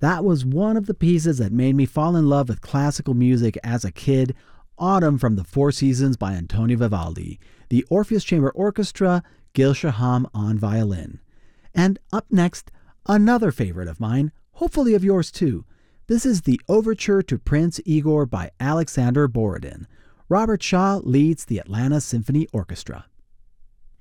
That was one of the pieces that made me fall in love with classical music as a kid, Autumn from the Four Seasons by Antonio Vivaldi, the Orpheus Chamber Orchestra, Gil Shaham on violin. And up next, another favorite of mine, hopefully of yours too. This is the Overture to Prince Igor by Alexander Borodin. Robert Shaw leads the Atlanta Symphony Orchestra.